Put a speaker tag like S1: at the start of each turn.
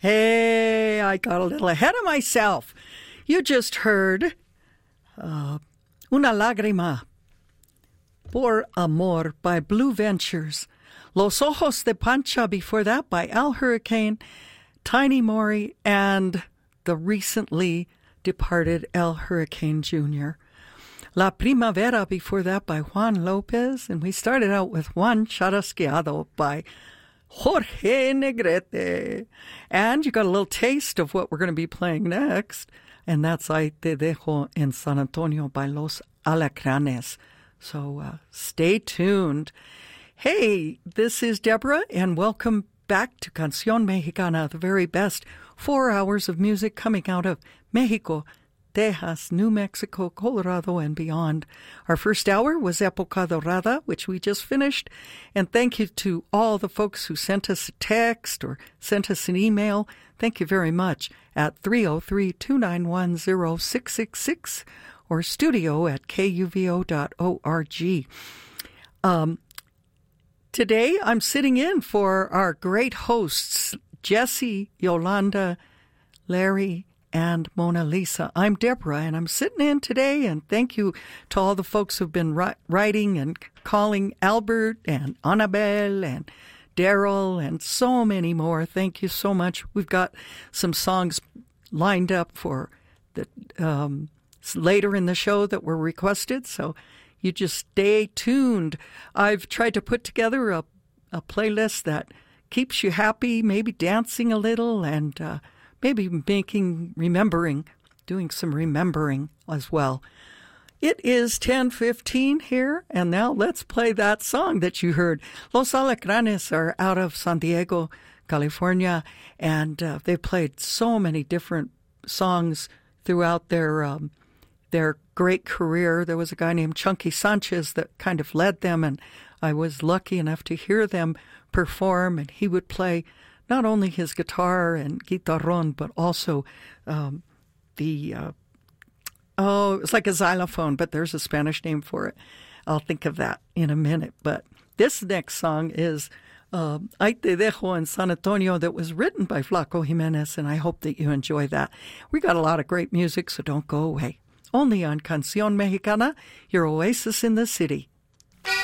S1: Hey, I got a little ahead of myself. You just heard Una Lágrima por Amor by Blue Ventures. Los Ojos de Pancha before that by Al Hurricane, Tiny Mori, and the recently departed Al Hurricane Jr. La Primavera before that by Juan Lopez, and we started out with Juan Charasqueado by Jorge Negrete. And you got a little taste of what we're going to be playing next, and that's Ay Te Dejo en San Antonio by Los Alacranes. So stay tuned. Hey, this is Deborah, and welcome back to Canción Mexicana, the very best 4 hours of music coming out of Mexico, Texas, New Mexico, Colorado, and beyond. Our first hour was Época Dorada, which we just finished. And thank you to all the folks who sent us a text or sent us an email. Thank you very much at 303-291-0666 or studio@kuvo.org. Today, I'm sitting in for our great hosts, Jesse, Yolanda, Larry, and Mona Lisa. I'm Deborah, and I'm sitting in today, and thank you to all the folks who've been writing and calling, Albert and Annabelle and Daryl and so many more. Thank you so much. We've got some songs lined up for the later in the show that were requested, so you just stay tuned. I've tried to put together a playlist that keeps you happy, maybe dancing a little, and maybe doing some remembering as well. It is 10:15 here, and now let's play that song that you heard. Los Alacranes are out of San Diego, California, and they've played so many different songs throughout their great career. There was a guy named Chunky Sanchez that kind of led them, and I was lucky enough to hear them perform, and he would play not only his guitar and guitarrón, but also it was like a xylophone, but there's a Spanish name for it. I'll think of that in a minute. But this next song is Ay Te Dejo en San Antonio, that was written by Flaco Jimenez, and I hope that you enjoy that. We got a lot of great music, so don't go away. Only on Canción Mexicana, your oasis in the city.